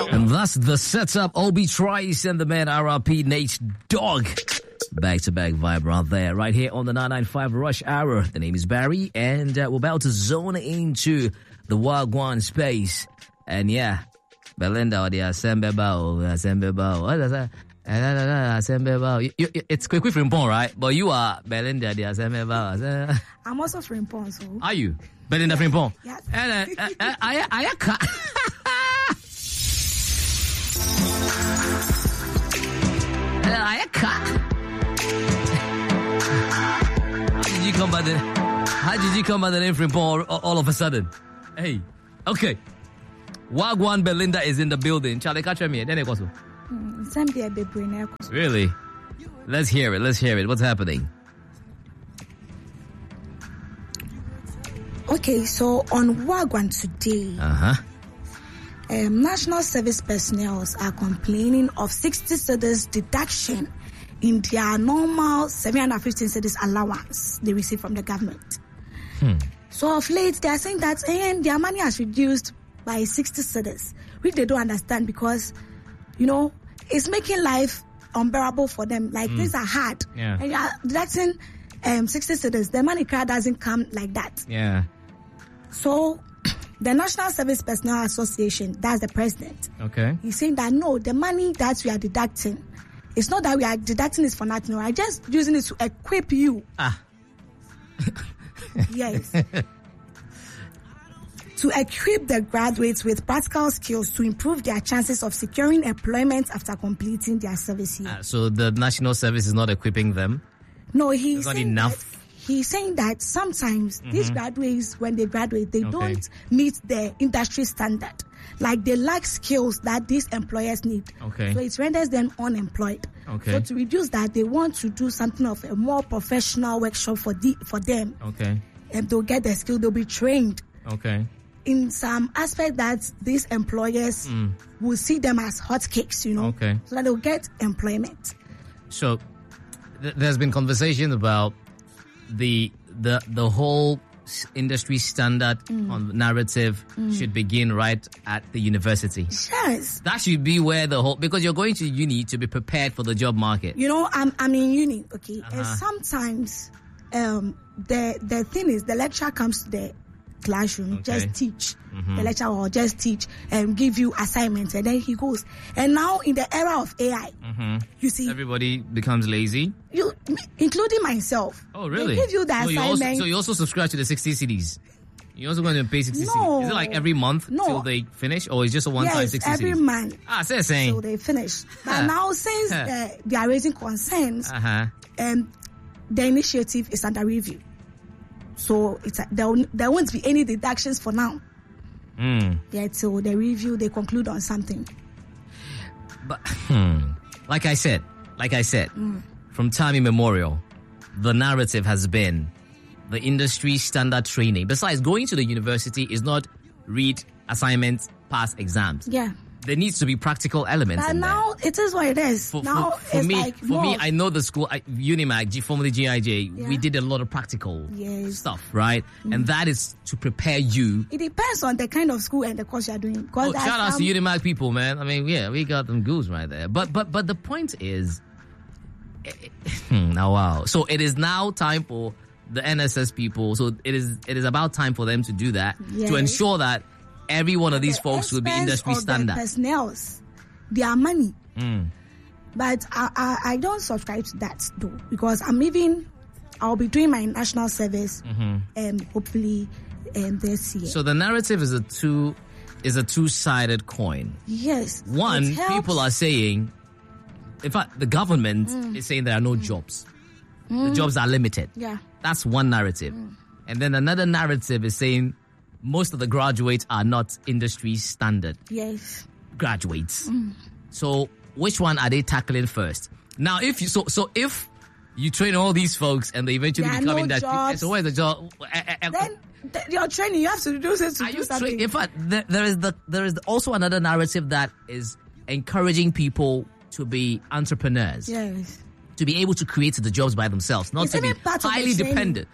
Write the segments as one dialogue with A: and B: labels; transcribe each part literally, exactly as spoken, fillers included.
A: And that's the setup. Obi Trice and the man R R P Nate Dogg. Back-to-back vibe right there, right here on the nine ninety-five Rush Hour. The name is Barry, and uh, we're about to zone into the Wagwan space. And yeah, Belinda, the Asembe Bao, Asembe Bao. What is that? Asembe Bao. It's quick with Frimpong, right? But you are Belinda, the Asembe Bao.
B: I'm also Frimpong, so.
A: Are you? Belinda Frimpong?
B: Yes.
A: And uh, uh, I, I, I, I, I, How did you come by the How did you come by the name Frimpong all, all of a sudden? Hey, okay. Wagwan Belinda is in the building. Charlie, catch me. Then it goes. Really? Let's hear it. Let's hear it. What's happening?
B: Okay, so on Wagwan today,
A: uh-huh.
B: um, national service personnel are complaining of sixty cedis deduction in their normal seven hundred fifteen cedis allowance they receive from the government.
A: Hmm.
B: So of late, they are saying that and their money has reduced by sixty cedis, which they don't understand because, you know, it's making life unbearable for them. Like, mm. things are hard.
A: Yeah.
B: And you are deducting um, sixty cedis. The money card doesn't come like that.
A: Yeah.
B: So the National Service Personnel Association, that's the president.
A: Okay.
B: He's saying that no, the money that we are deducting, it's not that we are deducting it for nothing. We're just using it to equip you.
A: Ah.
B: Yes. To equip the graduates with practical skills to improve their chances of securing employment after completing their service year.
A: Uh, so the national service is not equipping them?
B: No, he's
A: not enough.
B: That, he's saying that sometimes mm-hmm. these graduates, when they graduate, they
A: okay.
B: don't meet the industry standard. Like, they lack skills that these employers need.
A: Okay.
B: So it renders them unemployed.
A: Okay.
B: So to reduce that, they want to do something of a more professional workshop for the, for them.
A: Okay.
B: And they'll get the skill, they'll be trained.
A: Okay.
B: In some aspect that these employers mm. will see them as hotcakes, you know,
A: okay.
B: so that they'll get employment.
A: So th- there's been conversation about the the the whole industry standard mm. on narrative mm. should begin right at the university.
B: Yes,
A: that should be where the whole, because you're going to uni to be prepared for the job market.
B: You know, I'm I'm in uni, okay,
A: uh-huh.
B: and sometimes um the the thing is the lecturer comes to the classroom, okay. just teach mm-hmm. the lecturer or just teach and give you assignments, and then he goes. And now in the era of A I,
A: mm-hmm.
B: you see,
A: everybody becomes lazy.
B: You, including myself.
A: Oh, really?
B: They give you the
A: so
B: assignment.
A: You also, so you also subscribe to the sixty C Ds. You also going to pay sixty
B: no.
A: C Ds. Is it like every month
B: no.
A: till they finish, or is it just a one-time
B: yes,
A: sixty C Ds?
B: every month.
A: Ah, so saying.
B: So they finish. But now, since uh, they are raising concerns,
A: uh-huh.
B: um, the initiative is under review. So it's a, there, there won't be any deductions for now.
A: Mm.
B: Yeah, till the review, they conclude on something.
A: But, hmm, like I said, like I said,
B: mm.
A: from time immemorial, the narrative has been the industry standard training. Besides, going to the university is not read assignments, pass exams.
B: Yeah.
A: There needs to be practical elements
B: but
A: in
B: now
A: there.
B: it is what it is.
A: For,
B: now
A: for, for
B: it's
A: me,
B: like
A: for
B: more.
A: me, I know the school, I, Unimag, G, formerly G I J.
B: Yeah.
A: We did a lot of practical
B: yes.
A: stuff, right? Mm. And that is to prepare you.
B: It depends on the kind of school and the course you are doing.
A: Oh, shout out
B: some...
A: to Unimag people, man. I mean, yeah, we got them goose right there. But but but the point is, now wow. So it is now time for the N S S people. So it is it is about time for them to do that
B: yes.
A: to ensure that every one of these
B: the
A: folks will be industry standard.
B: Personnels, their money.
A: Mm.
B: But I, I I don't subscribe to that though, because I'm even I'll be doing my national service
A: mm-hmm.
B: um hopefully um this year.
A: So the narrative is a two is a two-sided coin.
B: Yes.
A: One, people are saying, in fact, the government mm. is saying there are no mm. jobs. Mm. The jobs are limited.
B: Yeah.
A: That's one narrative. Mm. And then another narrative is saying most of the graduates are not industry standard.
B: Yes.
A: Graduates.
B: Mm.
A: So which one are they tackling first? Now, if you so so if you train all these folks and they eventually
B: there
A: become
B: no
A: industry,
B: jobs.
A: so where's the job?
B: Then th- your training, you have to do it to
A: are
B: do
A: you
B: something.
A: Tra- in fact, there, there is the there is also another narrative that is encouraging people to be entrepreneurs.
B: Yes.
A: To be able to create the jobs by themselves, not
B: Isn't
A: to be highly dependent.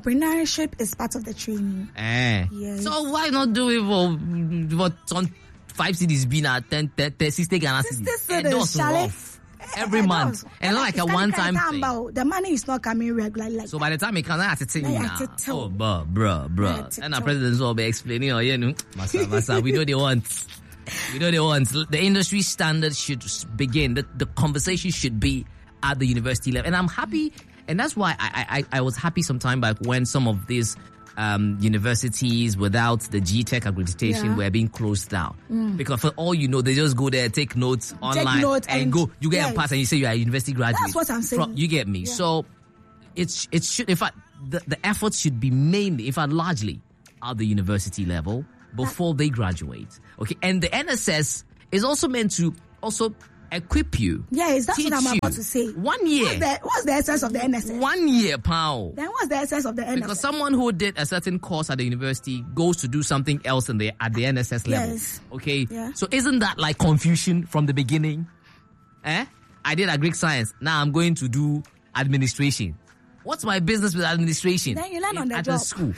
B: Entrepreneurship is part of the training.
A: Eh.
B: Yes.
A: So why not do it for, for on five cedis being at ten, ten, ten, sixty Ghana cedis. And those rough. Every month. And not like a one-time thing.
B: The money is not coming regularly. Like
A: so by the time it comes, I have to tell you now.
B: Oh,
A: bro, bro, bro. And our presidents will be explaining, oh, you know, massa, massa, we know they want. We know they want. The industry standards should begin. The, the conversation should be at the university level. And I'm happy, and that's why I, I, I was happy some time back when some of these Um, universities without the G Tech accreditation yeah. were being closed down. Mm. Because for all you know, they just go there, take notes online, take note and, and go. You get yes. a pass and you say you are a university graduate.
B: That's what I'm saying.
A: From, you get me. Yeah. So it's it should. In fact, the, the efforts should be mainly, in fact, largely at the university level before they graduate. Okay, and the N S S is also meant to also equip you.
B: Yes, that's what I'm about to say.
A: One year.
B: What's the, what's the essence of the N S S?
A: One year, pal.
B: Then what's the essence of the N S S?
A: Because someone who did a certain course at the university goes to do something else in the, at the N S S level.
B: Yes.
A: Okay?
B: Yeah.
A: So isn't that like confusion from the beginning? Eh? I did a Greek science. Now I'm going to do administration. What's my business with administration?
B: Then you learn
A: in,
B: on the
A: at
B: job.
A: At the school.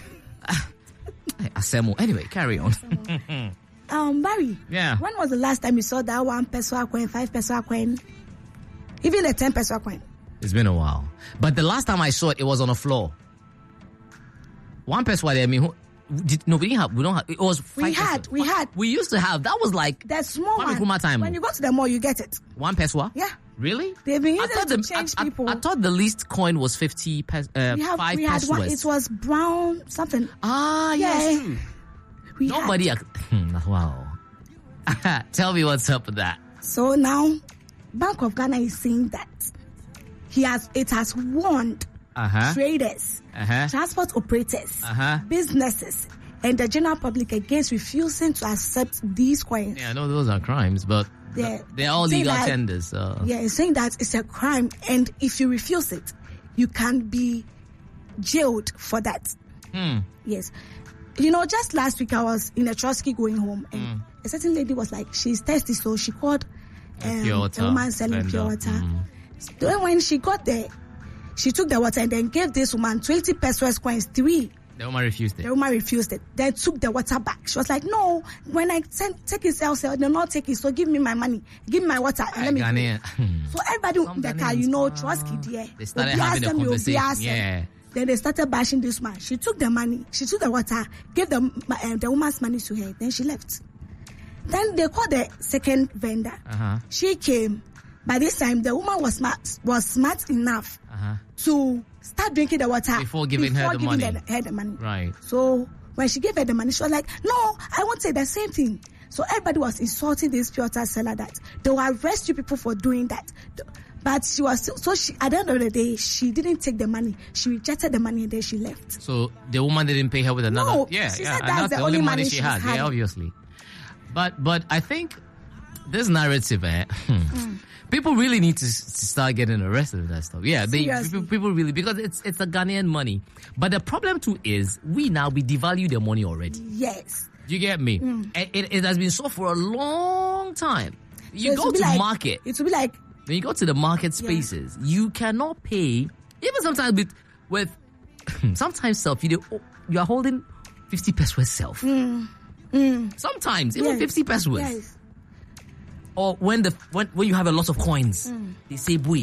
A: Asemo. Anyway, carry on.
B: um, Barry.
A: Yeah.
B: When was the last time you saw that one peso coin, five peso coin, even a ten peso coin?
A: It's been a while. But the last time I saw it, it was on the floor. One peso, I mean, did, no, we didn't have, we don't have, it was five
B: We had,
A: peso.
B: we had.
A: We used to have, that was like,
B: that small one.
A: Time.
B: When you go to the mall, you get it.
A: One peso?
B: Yeah.
A: Really?
B: They've been using it to
A: the,
B: change
A: I,
B: people.
A: I, I thought the least coin was fifty, pes, uh,
B: we have,
A: five
B: we had
A: pesos.
B: One, it was brown something.
A: Ah,
B: yeah.
A: yes, true.
B: We
A: Nobody,
B: had.
A: Ac- wow. Tell me what's up with that.
B: So now, Bank of Ghana is saying that he has, it has warned
A: uh-huh.
B: traders,
A: uh-huh.
B: transport operators,
A: uh-huh.
B: businesses, and the general public against refusing to accept these coins.
A: Yeah, I know those are crimes, but they're, they're all legal that, tenders. So.
B: Yeah, it's saying that it's a crime, and if you refuse it, you can be jailed for that.
A: Hmm.
B: Yes. You know, just last week I was in a Trotsky going home, and mm. a certain lady was like, she's thirsty, so she called um, a woman selling vendor. pure water. Mm. So when she got there, she took the water and then gave this woman twenty pesos coins, three.
A: The woman refused it.
B: The woman refused it. Then took the water back. She was like, no, when I send, take it elsewhere, they'll not take it, so give me my money. Give me my water and let me go. So everybody Some in the car, you know, Trotsky there.
A: They started having a conversation. Yeah.
B: Then they started bashing this man. She took the money, she took the water, gave the, uh, the woman's money to her. Then she left. Then they called the second vendor.
A: Uh-huh.
B: She came. By this time, the woman was smart, was smart enough
A: uh-huh.
B: to start drinking the water
A: before giving
B: before
A: her the
B: giving
A: money.
B: The, her the money.
A: Right.
B: So when she gave her the money, she was like, "No, I won't say the same thing." So everybody was insulting this pure water seller that they will arrest you people for doing that. But she was so she at the end of the day, she didn't take the money. She rejected the money and then she left.
A: So the woman didn't pay her with another.
B: No,
A: yeah,
B: she
A: yeah,
B: said
A: and
B: that's
A: that's
B: the,
A: the
B: only
A: only
B: money,
A: money
B: she
A: she had.
B: had.
A: Yeah, obviously. But but I think this narrative, eh, mm. people really need to, to start getting arrested with that stuff. Yeah, they people, people really, because it's it's the Ghanaian money. But the problem too is we now we devalue the money already.
B: Yes.
A: You get me?
B: Mm.
A: It, it, it has been so for a long time. You
B: so
A: go to
B: like,
A: market.
B: It will be like.
A: When you go to the market spaces, yeah. you cannot pay, even sometimes with, with sometimes self, you, do, you are holding fifty pesos self.
B: Mm. Mm.
A: Sometimes, even
B: yes.
A: fifty pesos.
B: Yes.
A: Or when the when, when you have a lot of coins,
B: mm.
A: they say bui.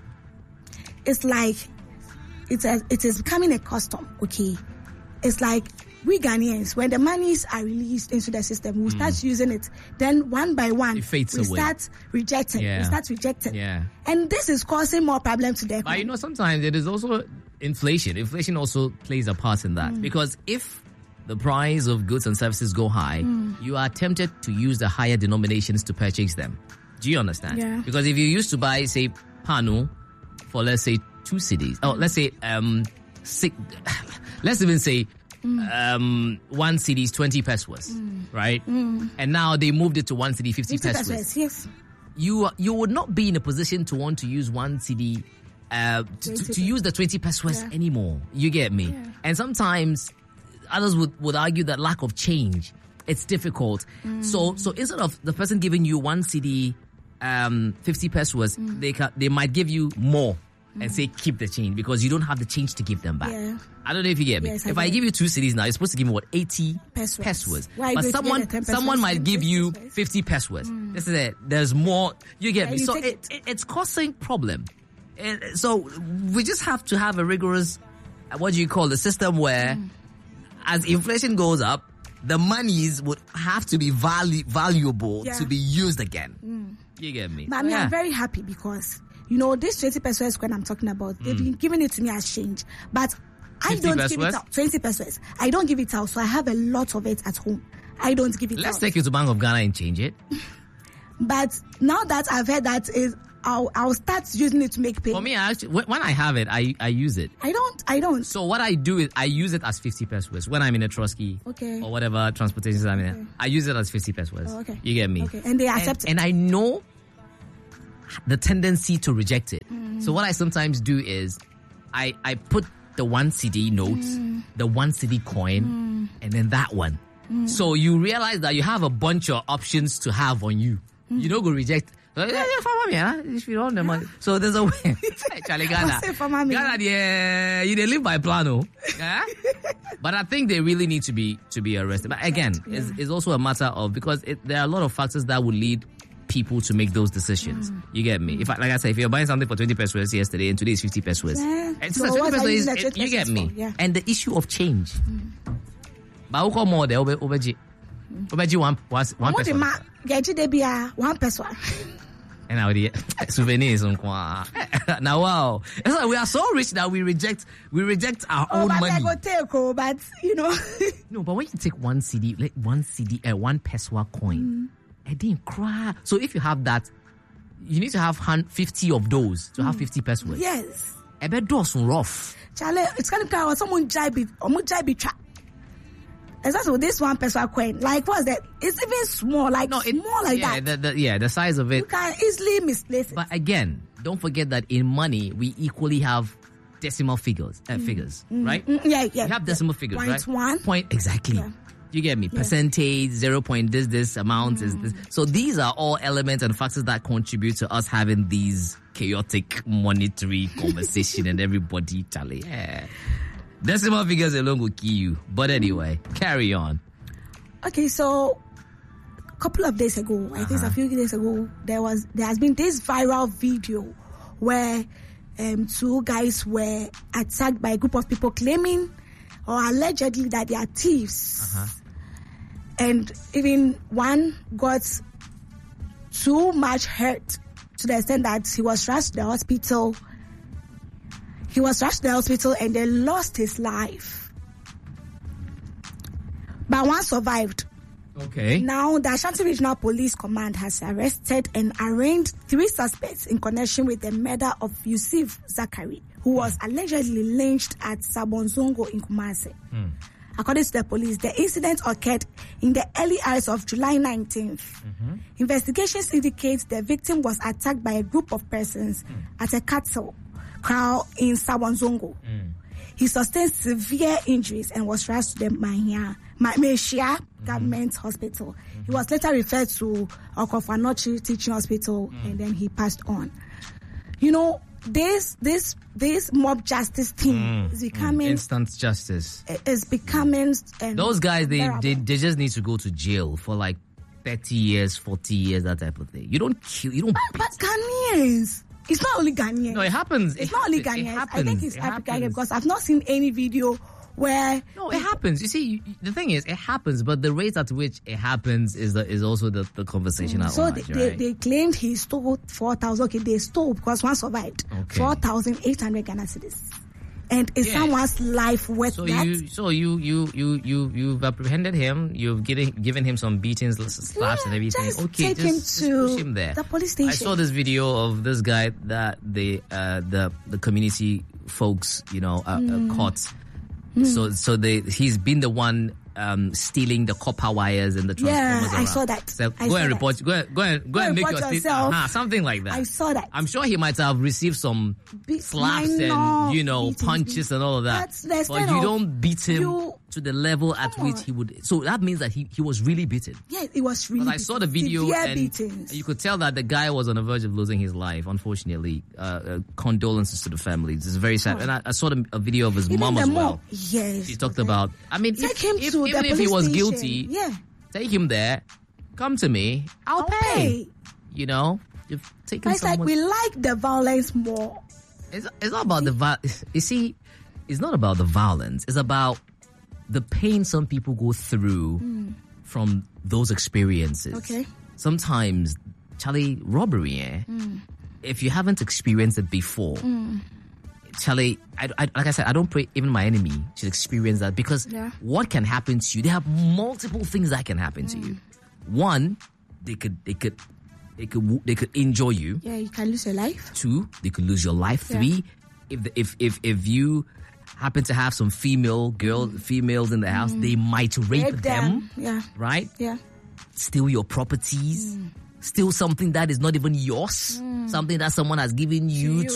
B: It's like, it's a, it is becoming a custom, okay? It's like, we Ghanaians, when the monies are released into the system, we mm. start using it. Then one by one,
A: it fades
B: we
A: away.
B: start rejecting.
A: Yeah.
B: We start rejecting.
A: Yeah.
B: And this is causing more problems to the economy.
A: But you know, sometimes it is also inflation. Inflation also plays a part in that. Mm. Because if the price of goods and services go high, mm. you are tempted to use the higher denominations to purchase them. Do you understand?
B: Yeah.
A: Because if you used to buy, say, panu for, let's say, two cedis, oh, let's say, um, six, let's even say, Mm. Um, one cedi is twenty pesos, mm. right?
B: Mm.
A: And now they moved it to one cedi, fifty, fifty pesos.
B: pesos. Yes.
A: You you would not be in a position to want to use one cedi, uh, to, to, to use the twenty pesos yeah. anymore. You get me?
B: Yeah.
A: And sometimes others would, would argue that lack of change, it's difficult. Mm. So so instead of the person giving you one cedi, um, fifty pesos, mm. they ca- they might give you more. mm. and say keep the change because you don't have the change to give them back.
B: Yeah.
A: I don't know if you get me.
B: Yes,
A: if
B: I,
A: I give you two cedis now, you're supposed to give me what, eighty
B: pesos.
A: pesos.
B: Why
A: But someone someone might give you
B: pesos?
A: fifty pesos. Mm. This is it. There's more. You get
B: yeah,
A: me.
B: You
A: So it,
B: it.
A: It, it's causing problem. It, so we just have to have a rigorous, what do you call the system where mm. as inflation goes up, the monies would have to be valu- valuable yeah. to be used again. Mm. You get me?
B: But I mean,
A: yeah.
B: I'm very happy because, you know, this twenty pesos when I'm talking about, they've mm. been giving it to me as change. But I don't
A: pesos?
B: give it out. twenty pesos. I don't give it out, so I have a lot of it at home. I don't give it
A: Let's
B: out.
A: take you to Bank of Ghana and change it.
B: But now that I've heard that, is I'll, I'll start using it to make pay.
A: For me, I actually, when I have it, I, I use it.
B: I don't, I don't.
A: So what I do is I use it as fifty pesos when I'm in a Trusky
B: okay.
A: or whatever transportation I'm in.
B: Okay.
A: I use it as fifty pesos.
B: Oh, okay.
A: You get me?
B: Okay. And they accept
A: and,
B: it.
A: And I know the tendency to reject it. Mm. So what I sometimes do is I, I put the one C D note, mm. the one C D coin, mm. and then that one. Mm. So you realize that you have a bunch of options to have on you. Mm. You don't go reject. So there's a way. Charlie Ghana. Ghana, yeah, you they live by plan, yeah? But I think they really need to be to be arrested. But again, yeah. it's, it's also a matter of because it, there are a lot of factors that would lead people to make those decisions. Mm. You get me? If I, like I said, if you're buying something for twenty pesos yesterday and today is fifty pesos,
B: yeah.
A: and
B: so
A: twenty pesos is, it, you get me?
B: Yeah.
A: And the issue of change. But how come more there? Obeji, obeji one one one peso.
B: One peso.
A: And now the souvenirs on now wow. It's like we are so rich that we reject we reject our
B: oh,
A: own
B: but
A: money.
B: I go take, oh, but you know.
A: No, but when you take one C D, like one C D, uh, one peso coin, mm. I didn't cry. So if you have that, you need to have fifty of those to mm. have fifty pesos.
B: Yes.
A: I bet those are rough.
B: Charlie, it's kind of kind of someone jibe or jibe trap. Exactly with this one peso coin. Like what's that? It's even small, like no, it, small like
A: yeah,
B: that.
A: The, the, yeah, the size of it.
B: You can easily misplace it.
A: But again, don't forget that in money we equally have decimal figures, uh, mm. figures, mm. right?
B: Mm. Yeah, yeah.
A: We have decimal
B: yeah.
A: figures,
B: point
A: right?
B: One.
A: Point exactly. Yeah. You get me? Yeah. Percentage, zero point this, this amount mm. is this. So these are all elements and factors that contribute to us having these chaotic monetary conversation and everybody, Charlie. Yeah. Decimal figures alone will kill you. But anyway, carry on.
B: Okay, so a couple of days ago, I uh-huh. think a few days ago, there was there has been this viral video where um, two guys were attacked by a group of people claiming or allegedly that they are thieves. Uh-huh. And even one got too much hurt to the extent that he was rushed to the hospital. He was rushed to the hospital and then lost his life. But one survived.
A: Okay.
B: Now, the Ashanti Regional Police Command has arrested and arraigned three suspects in connection with the murder of Yusuf Zakari, who was allegedly lynched at Sabonzongo in Kumasi. Hmm. According to the police, the incident occurred in the early hours of July nineteenth. Mm-hmm. Investigations indicate the victim was attacked by a group of persons mm. at a cattle crowd in Sabonzongo. Mm. He sustained severe injuries and was rushed to the Mahia, Mahia mm-hmm. Government Hospital. Mm-hmm. He was later referred to Okofanochi Teaching Hospital mm. and then he passed on. You know, this this this mob justice thing mm. is becoming...
A: Mm. Instant justice.
B: Is becoming... Um,
A: Those guys, they, they they just need to go to jail for like thirty years, forty years, that type of thing. You don't kill... You don't...
B: But, but Ghanaians... It's not only Ghanaians.
A: No, it happens.
B: It's
A: it,
B: not only Ghanaians. I think it's it African because I've not seen any video where...
A: No, it happens. You see, the thing is, it happens, but the rate at which it happens is the, is also the, the conversation. Mm.
B: So
A: they,
B: they,
A: right?
B: they claimed he stole four thousand. Okay, they stole because one survived. Okay. four thousand eight hundred Ghana cedis. And is yeah. someone's life worth
A: so
B: that?
A: You, so you, you, you, you, you've apprehended him. You've given, given him some beatings, slaps yeah, and everything.
B: Just
A: okay,
B: take
A: just,
B: him
A: just
B: to
A: push him there.
B: The police station.
A: I saw this video of this guy that the, uh, the, the community folks, you know, uh, mm. uh, caught. Mm. So, so they, he's been the one, um, stealing the copper wires and the transformers.
B: Yeah, I saw that.
A: So
B: I
A: go
B: saw
A: and
B: that.
A: report, go, go and, go, go and make your statement. Uh-huh, something like that.
B: I saw that.
A: I'm sure he might have received some
B: Be-
A: slaps and, you know, punches and all of that.
B: That's, that's
A: but you don't beat him.
B: You,
A: to the level at
B: Come
A: which
B: on.
A: he would. So that means that he, he was really beaten.
B: Yeah, it was really.
A: Because I saw the video
B: severe
A: and
B: beatings.
A: you could tell that the guy was on the verge of losing his life. Unfortunately, uh, uh, condolences to the family. This is very sad.
B: Oh.
A: And I, I saw the, a video of his
B: Even
A: mom
B: the
A: as
B: mom,
A: well.
B: yes.
A: She talked
B: okay.
A: about. I mean,
B: Take
A: if,
B: him
A: if,
B: to
A: even
B: the
A: if he
B: police
A: was
B: station.
A: guilty,
B: Yeah.
A: take him there. Come to me. I'll,
B: I'll
A: pay.
B: pay.
A: You know, you've taken.
B: It's like we like the violence more.
A: It's, it's not about the violence. You see, it's not about the violence. It's about the pain some people go through mm. from those experiences.
B: Okay.
A: Sometimes, Charlie, robbery, eh? Mm. If you haven't experienced it before, mm. Charlie, I, I, like I said, I don't pray even my enemy should experience that because
B: yeah.
A: what can happen to you? There are multiple things that can happen mm. to you. One, they could, they could, they could, they could injure you.
B: Yeah, you can lose your life.
A: Two, they could lose your life.
B: Yeah.
A: Three, if the, if if if you happen to have some female girl, mm. females in the house, mm. they might rape,
B: rape them.
A: them.
B: Yeah.
A: Right?
B: Yeah.
A: Steal your properties. Mm. Steal something that is not even yours. Mm. Something that someone has given you.